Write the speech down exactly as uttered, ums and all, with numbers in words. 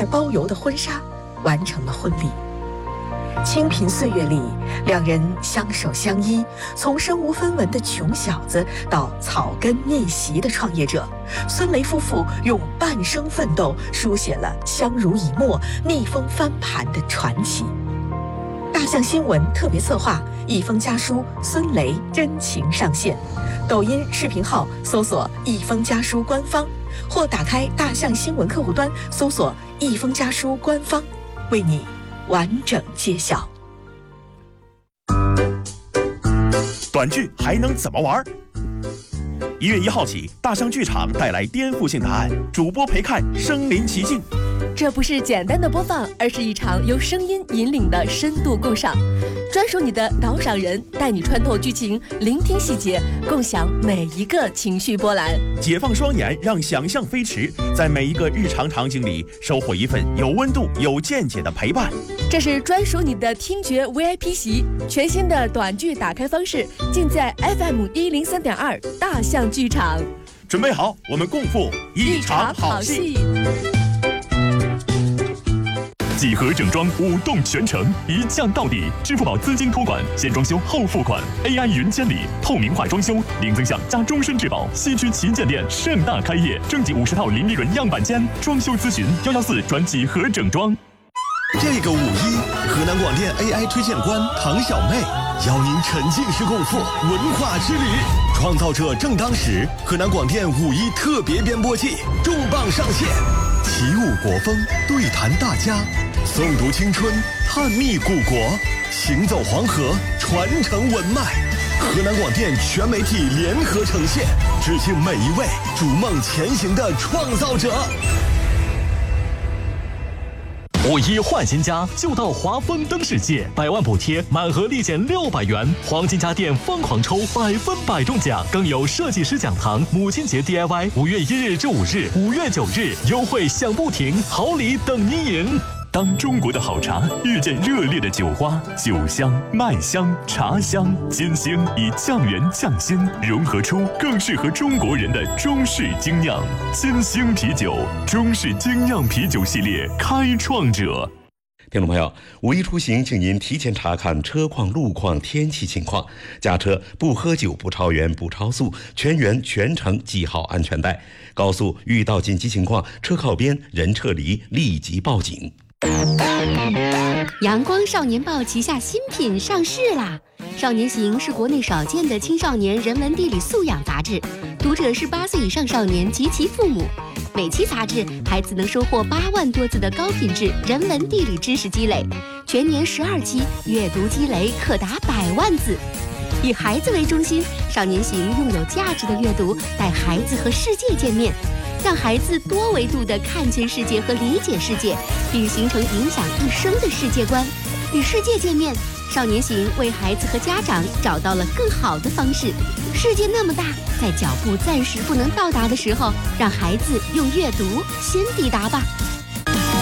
还包邮的婚纱，完成了婚礼。清贫岁月里，两人相守相依，从身无分文的穷小子到草根逆袭的创业者，孙雷夫妇用半生奋斗书写了相濡以沫、逆风翻盘的传奇。大象新闻特别策划，一封家书孙雷真情上线，抖音视频号搜索一封家书官方，或打开大象新闻客户端搜索一封家书官方，为你完整揭晓。 短剧还能怎么玩？一月一号起，大象剧场带来颠覆性答案，主播陪看身临其境。 这不是简单的播放，而是一场由声音引领的深度共赏。专属你的导赏人，带你穿透剧情，聆听细节，共享每一个情绪波澜。 解放双眼，让想象飞驰，在每一个日常场景里收获一份有温度、有见解的陪伴。 这是专属你的听觉 V I P 席，全新的短剧打开方式，尽在 F M 一零三点二大象剧场。 准备好，我们共赴一场好戏。 几何整装，舞动全城，一降到底。支付宝资金托管，先装修后付款 ，A I 云监理，透明化装修，零增项加终身质保。西区旗舰店盛大开业，正极五十套零利润样板间，装修咨询幺幺四转几何整装。 这个五一，河南广电 A I 推荐官唐小妹邀您沉浸式共赴文化之旅。创造者正当时，河南广电五一特别编播季重磅上线，起舞国风，对谈大家，诵读青春，探秘古国，行走黄河，传承文脉。河南广电全媒体联合呈现，致敬每一位逐梦前行的创造者。 五一换新家就到华丰灯世界，百万补贴，满额立减六百元，黄金家电疯狂抽，百分百中奖，更有设计师讲堂、母亲节 D I Y， 五月一日至五日，五月九日优惠享不停，好礼等您赢。当中国的好茶遇见热烈的酒花，酒香、麦香、茶香，金星以匠人匠心，融合出更适合中国人的中式精酿。金星啤酒，中式精酿啤酒系列开创者。 听众朋友，五一出行，请您提前查看车况、路况、天气情况，驾车不喝酒、不超员、不超速，全员全程系好安全带。高速遇到紧急情况，车靠边，人撤离，立即报警。 阳光少年报旗下新品上市啦！少年行是国内少见的青少年人文地理素养杂志，读者是八岁以上少年及其父母。每期杂志，孩子能收获八万多字的高品质人文地理知识积累，全年十二期，阅读积累可达百万字。以孩子为中心，少年行用有价值的阅读带孩子和世界见面，让孩子多维度地看见世界和理解世界，并形成影响一生的世界观。与世界见面，少年行为孩子和家长找到了更好的方式。世界那么大，在脚步暂时不能到达的时候，让孩子用阅读先抵达吧。